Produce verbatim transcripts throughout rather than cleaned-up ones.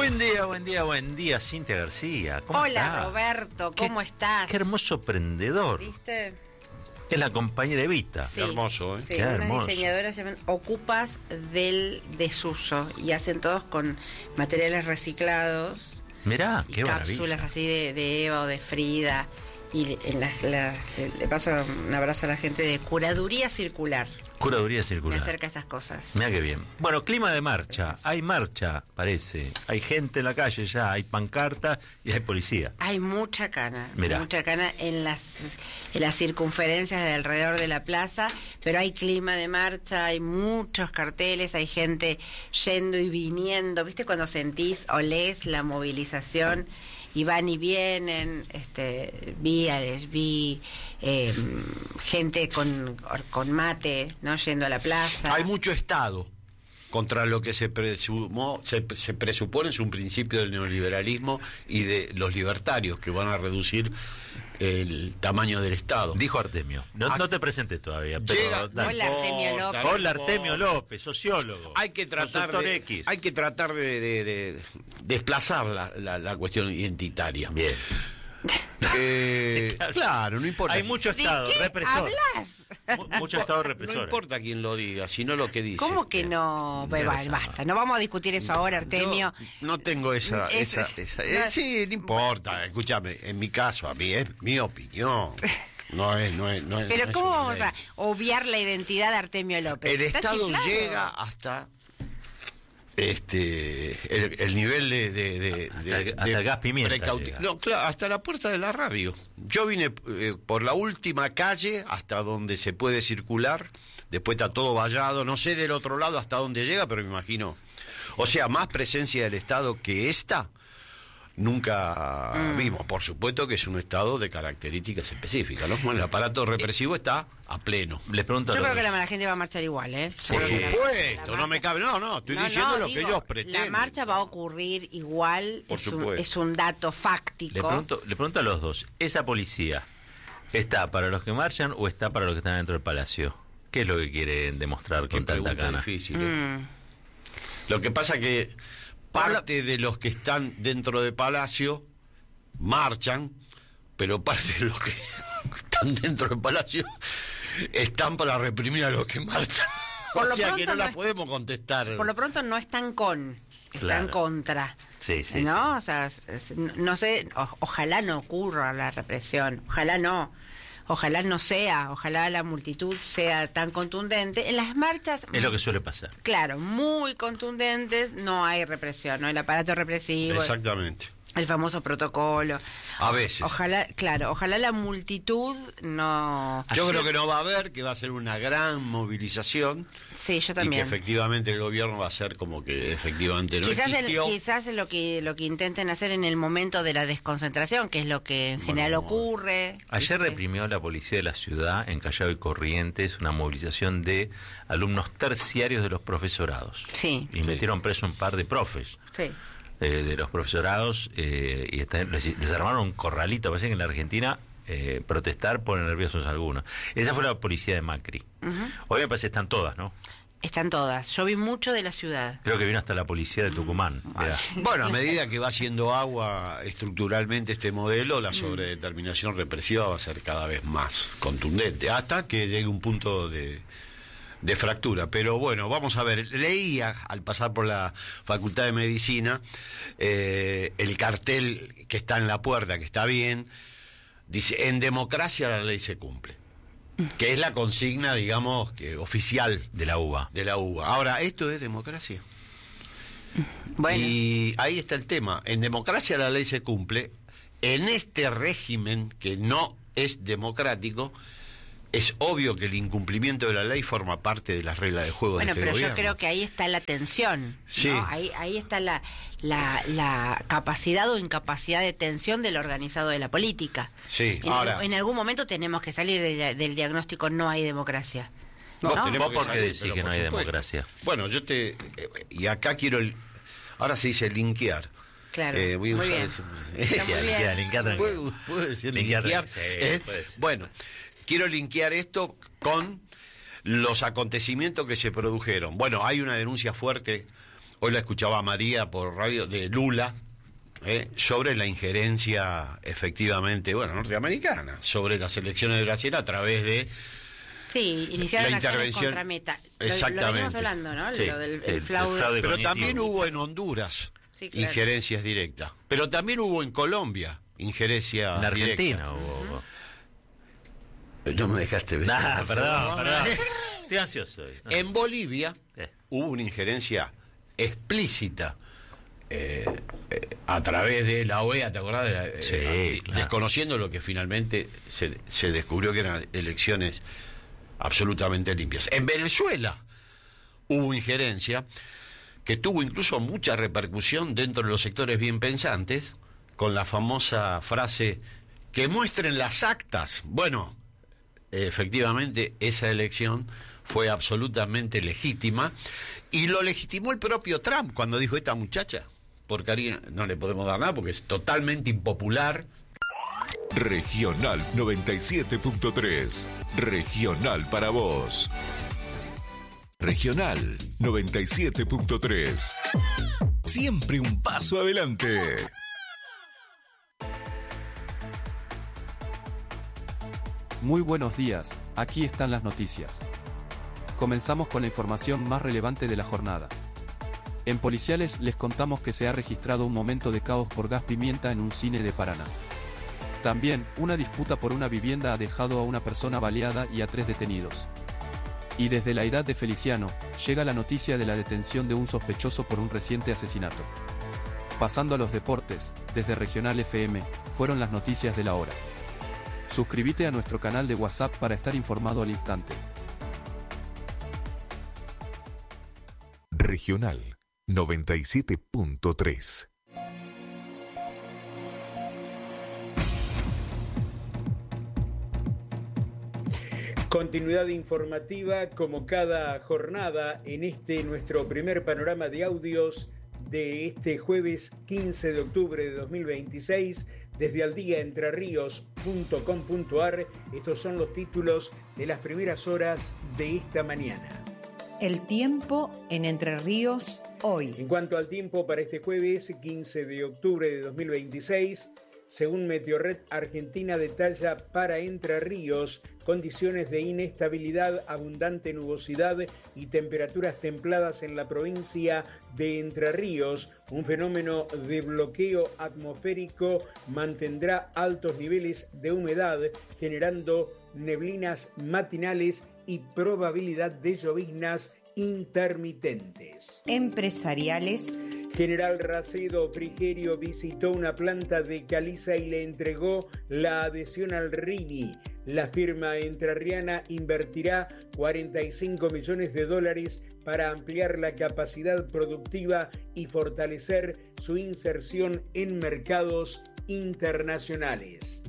Buen día, buen día, buen día, Cintia García. ¿Cómo Hola, estás? Roberto, ¿cómo qué, estás? Qué hermoso prendedor. ¿Viste? Es la compañera Evita. Sí, Qué hermoso, ¿eh? Sí, Qué unas hermoso. diseñadoras se llaman Ocupas del Desuso y hacen todos con materiales reciclados. Mirá, Y qué cápsulas maravilla. así de, de Eva o de Frida. Y en la, la- le paso un abrazo a la gente de Curaduría Circular. Curaduría Me circular. acerca a estas cosas. Mirá qué bien. Bueno, clima de marcha. Hay marcha, parece. Hay gente en la calle ya, hay pancarta y hay policía. Hay mucha cana, Mirá. mucha cana en las en las circunferencias de alrededor de la plaza, pero hay clima de marcha, hay muchos carteles, hay gente yendo y viniendo, ¿viste? Cuando sentís, olés la movilización y van y vienen, este, vi, vi eh, gente con, con mate, ¿no? Yendo a la plaza. Hay mucho Estado contra lo que se presumó, se, se presupone es un principio del neoliberalismo y de los libertarios que van a reducir el tamaño del Estado. Dijo Artemio. No, no te presenté todavía, pero Llega- dale. Hola, Artemio López. no Hola, importa. Artemio López, sociólogo. Hay que tratar consultor de, X. hay que tratar de, de- de desplazar la, la- la cuestión identitaria. Bien. Eh, Claro. claro, no importa. Hay mucho ¿De Estado qué represor. hablas? Mu- Mucho Estado No represor. importa quién lo diga, sino lo que dice. ¿Cómo que no? Bien, Bueno, interesante. basta, no vamos a discutir eso ahora, Artemio. Yo no tengo esa... Es- esa, esa- no- eh, sí, no importa. Escúchame, en mi caso, a mí es mi opinión. No es... No es, no es Pero no es ¿cómo una vamos ley. a obviar la identidad de Artemio López? El Está Estado chiflado. llega hasta... Este el, el nivel de, de, de, Hasta de- el- hasta de el gas pimienta precauti- llega. no, claro, hasta la puerta de la radio. Yo vine eh, por la última calle hasta donde se puede circular, después está todo vallado, no sé del otro lado hasta dónde llega, pero me imagino. O sea, más presencia del Estado que esta nunca Mm. vimos. Por supuesto que es un Estado de características específicas, ¿no? Bueno, el aparato represivo está a pleno. Les pregunto a Yo los creo que dos. la gente va a marchar igual, ¿eh? Sí. Por Sí. supuesto, La no me marcha- cabe, no, no, estoy No, diciendo no, lo digo, que ellos pretenden. La marcha va a ocurrir igual, Por es un, supuesto. es un dato Le fáctico. pregunto, le pregunto a los dos, ¿esa policía está para los que marchan o está para los que están dentro del palacio? ¿Qué es lo que quieren demostrar Qué con tanta pregunta gana? difícil, ¿eh? Mm. Lo que pasa que parte de los que están dentro de Palacio marchan, pero parte de los que están dentro del Palacio están para reprimir a los que marchan. Por o lo sea que pronto no no la es- podemos contestar. Por lo pronto no están con, están Claro. contra. Sí, sí, ¿No? sí. O sea, es- es- no sé, o- ojalá no ocurra la represión, ojalá no. Ojalá no sea, ojalá la multitud sea tan contundente. En las marchas, Es lo que suele pasar. claro, muy contundentes, no hay represión, ¿no? El aparato represivo, Exactamente. el famoso protocolo. A veces. Ojalá, claro, ojalá la multitud no... Yo Ayer- creo que no va a haber, que va a ser una gran movilización Sí, yo y que también. efectivamente el gobierno va a ser como que efectivamente no quizás, el- existió. quizás es lo que lo que intenten hacer en el momento de la desconcentración, que es lo que en general Bueno, ocurre. Ayer ¿viste? reprimió la policía de la ciudad, en Callao y Corrientes, una movilización de alumnos terciarios de los profesorados. Sí, Y Sí. metieron preso un par de profes sí. eh, de los profesorados eh, y están- les, les armaron un corralito. Parece que en la Argentina eh, protestar pone nerviosos a algunos. Esa fue la policía de Macri. Hoy me parece que están todas, ¿no? Están todas. Yo vi mucho de la ciudad. Creo que vino hasta la policía de Tucumán. Mirá. Bueno, a medida que va haciendo agua estructuralmente este modelo, la sobredeterminación represiva va a ser cada vez más contundente, hasta que llegue un punto de, de fractura. Pero bueno, vamos a ver, leía al pasar por la Facultad de Medicina eh, el cartel que está en la puerta, que está bien, dice, en democracia la ley se cumple, que es la consigna, digamos, que oficial De la U B A. de la U B A. Ahora, ¿esto es democracia? Bueno, Y ahí está el tema. En democracia la ley se cumple. En este régimen que no es democrático, es obvio que el incumplimiento de la ley forma parte de las reglas de juego bueno, de este pero gobierno. yo creo que ahí está la tensión. Sí. ¿no? Ahí, ahí está la, la, la capacidad o incapacidad de tensión del organizado de la política. Sí, En, ahora- algún- en algún momento tenemos que salir de- del diagnóstico no hay democracia. No, ¿no? tenemos ¿Vos que por qué salir, decís pero que por no hay supuesto. democracia? Bueno, yo te... eh, Y acá quiero... el- Ahora se dice linkear. Claro, Eh, voy a muy usar bien. ese- Está muy bien. Linkear, linkear tranquilo. ¿Puedo, puedo decir Linkear, linkear? sí, ¿Eh? puede ser. Bueno, quiero linkear esto con los acontecimientos que se produjeron. Bueno, hay una denuncia fuerte hoy la escuchaba María por radio, de Lula, eh, sobre la injerencia efectivamente, bueno, norteamericana, sobre las elecciones de Brasil a través de... Sí, iniciaron la acciones intervención. Contra Meta. Lo, Exactamente. lo veníamos hablando, ¿no? Sí, Lo del el- el el fraude. fraude Pero cognitivo. también hubo en Honduras Sí, claro. injerencias directas. Pero también hubo en Colombia injerencia En Argentina directa. hubo... No me dejaste ver. Nah, perdón, perdón. Estoy ansioso hoy. No. En Bolivia Eh. hubo una injerencia explícita eh, eh, a través de la O E A, ¿te acordás? De la- eh, Sí, de- claro. Desconociendo lo que finalmente se, se descubrió que eran elecciones absolutamente limpias. En Venezuela hubo injerencia que tuvo incluso mucha repercusión dentro de los sectores bien pensantes, con la famosa frase que muestren las actas. Bueno, efectivamente esa elección fue absolutamente legítima y lo legitimó el propio Trump cuando dijo: esta muchacha, por cariño, no le podemos dar nada porque es totalmente impopular. Regional noventa y siete punto tres. Regional para vos. Regional noventa y siete punto tres. Siempre un paso adelante. Muy buenos días, aquí están las noticias. Comenzamos con la información más relevante de la jornada. En Policiales les contamos que se ha registrado un momento de caos por gas pimienta en un cine de Paraná. También, una disputa por una vivienda ha dejado a una persona baleada y a tres detenidos. Y desde la edad de Feliciano, llega la noticia de la detención de un sospechoso por un reciente asesinato. Pasando a los deportes, desde Regional F M, fueron las noticias de la hora. Suscríbete a nuestro canal de WhatsApp para estar informado al instante. Regional noventa y siete punto tres. Continuidad informativa como cada jornada en este nuestro primer panorama de audios de este jueves quince de octubre de dos mil veintiséis desde aldiaentrerríos punto com punto ar. Estos son los títulos de las primeras horas de esta mañana. El tiempo en Entre Ríos hoy. En cuanto al tiempo para este jueves quince de octubre de dos mil veintiséis, según Meteorred Argentina detalla para Entre Ríos condiciones de inestabilidad, abundante nubosidad y temperaturas templadas en la provincia de Entre Ríos. Un fenómeno de bloqueo atmosférico mantendrá altos niveles de humedad, generando neblinas matinales y probabilidad de lloviznas intermitentes. Empresariales. General Racedo Frigerio visitó una planta de caliza y le entregó la adhesión al Rini. La firma entrerriana invertirá cuarenta y cinco millones de dólares para ampliar la capacidad productiva y fortalecer su inserción en mercados internacionales.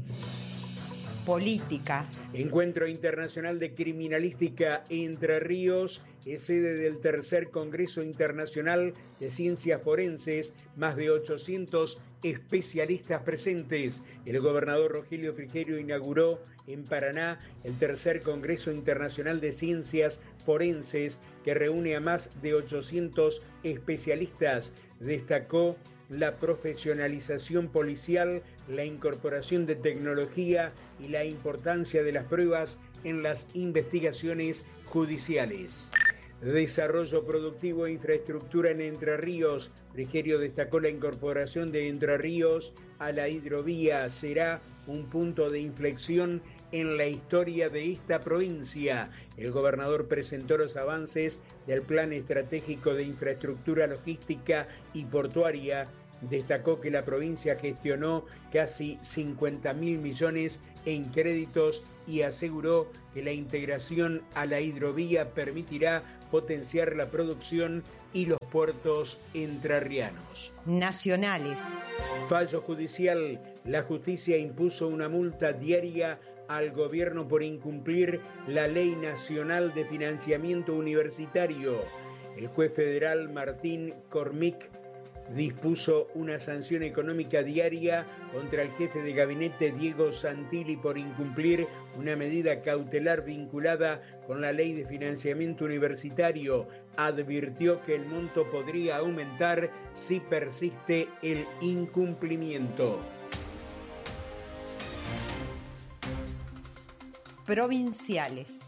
Política. Encuentro Internacional de Criminalística Entre Ríos es sede del tercer Congreso Internacional de Ciencias Forenses, más de ochocientos especialistas presentes. El gobernador Rogelio Frigerio inauguró en Paraná el tercer Congreso Internacional de Ciencias Forenses, que reúne a más de ochocientos especialistas. Destacó la profesionalización policial, la incorporación de tecnología y la importancia de las pruebas en las investigaciones judiciales. Desarrollo productivo e infraestructura en Entre Ríos. Frigerio destacó la incorporación de Entre Ríos a la hidrovía. Será un punto de inflexión en la historia de esta provincia. El gobernador presentó los avances del Plan Estratégico de Infraestructura Logística y Portuaria. Destacó que la provincia gestionó casi cincuenta mil millones en créditos y aseguró que la integración a la hidrovía permitirá potenciar la producción y los puertos entrerrianos. Nacionales. Fallo judicial. La justicia impuso una multa diaria al gobierno por incumplir la Ley Nacional de Financiamiento Universitario. El juez federal Martín Cormick dispuso una sanción económica diaria contra el jefe de gabinete Diego Santilli por incumplir una medida cautelar vinculada con la ley de financiamiento universitario. Advirtió que el monto podría aumentar si persiste el incumplimiento. Provinciales.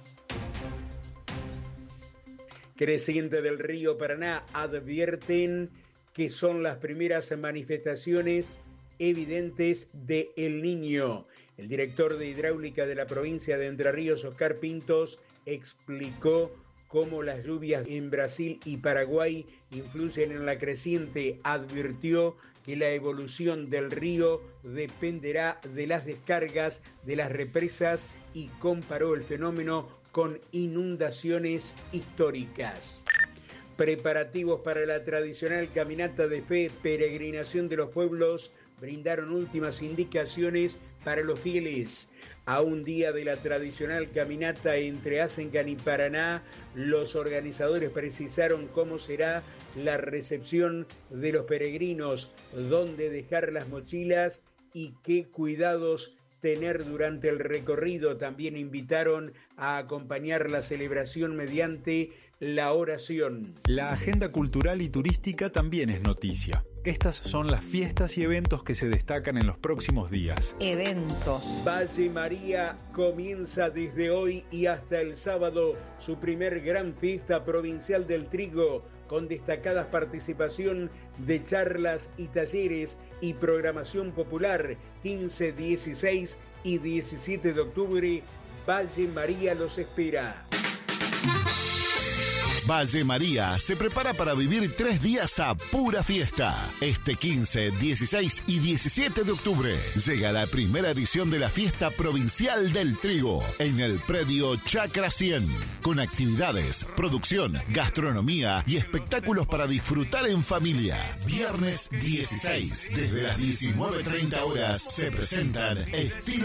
Creciente del Río Paraná advierten que son las primeras manifestaciones evidentes de El Niño. El director de hidráulica de la provincia de Entre Ríos, Oscar Pintos, explicó cómo las lluvias en Brasil y Paraguay influyen en la creciente. Advirtió que la evolución del río dependerá de las descargas de las represas y comparó el fenómeno con inundaciones históricas. Preparativos para la tradicional caminata de fe, peregrinación de los pueblos, brindaron últimas indicaciones para los fieles. A un día de la tradicional caminata entre Asencan y Paraná, los organizadores precisaron cómo será la recepción de los peregrinos, dónde dejar las mochilas y qué cuidados tener durante el recorrido. También invitaron a acompañar la celebración mediante la oración. La agenda cultural y turística también es noticia. Estas son las fiestas y eventos que se destacan en los próximos días. Eventos. Valle María comienza desde hoy y hasta el sábado su primer gran fiesta provincial del trigo, con destacadas participación de charlas y talleres y programación popular. quince, dieciséis y diecisiete de octubre, Valle María los espera. Valle María se prepara para vivir tres días a pura fiesta. Este quince, dieciséis y diecisiete de octubre llega la primera edición de la Fiesta Provincial del Trigo en el predio Chacra cien, con actividades, producción, gastronomía y espectáculos para disfrutar en familia. Viernes dieciséis, desde las diecinueve treinta horas, se presentan Estilo